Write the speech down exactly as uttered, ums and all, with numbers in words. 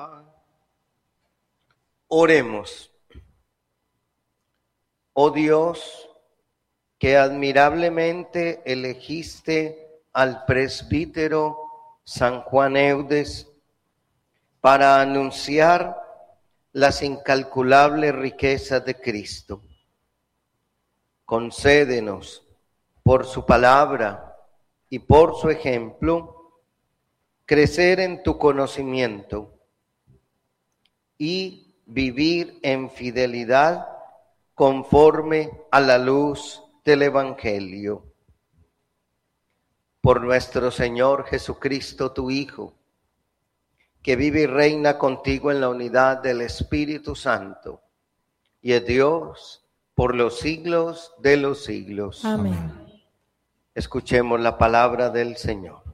Oremos. Oh Dios, que admirablemente elegiste al presbítero San Juan Eudes para anunciar las incalculables riquezas de Cristo. Concédenos, por su palabra y por su ejemplo, crecer en tu conocimiento y vivir en fidelidad conforme a la luz del Evangelio. Por nuestro Señor Jesucristo, tu Hijo, que vive y reina contigo en la unidad del Espíritu Santo, y es Dios por los siglos de los siglos. Amén. Escuchemos la palabra del Señor.